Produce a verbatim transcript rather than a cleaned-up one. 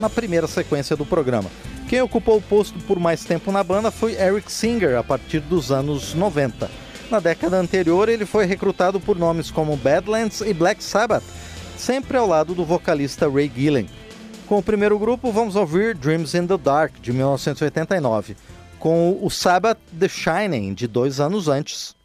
na primeira sequência do programa. Quem ocupou o posto por mais tempo na banda foi Eric Singer, a partir dos anos noventa. Na década anterior, ele foi recrutado por nomes como Badlands e Black Sabbath, sempre ao lado do vocalista Ray Gillen. Com o primeiro grupo, vamos ouvir Dreams in the Dark, de mil novecentos e oitenta e nove, com o Sabbath The Shining, de dois anos antes.